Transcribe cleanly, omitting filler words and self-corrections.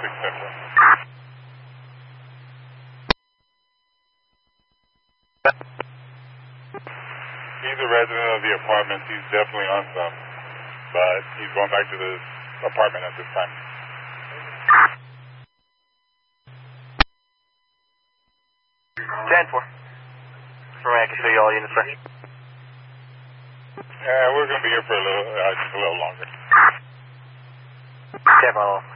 Central. He's a resident of the apartment. He's definitely on some, but he's going back to the apartment at this time. 10-4. I can show you all units, sir. Yeah, we're going to be here for just a little longer. 10-4.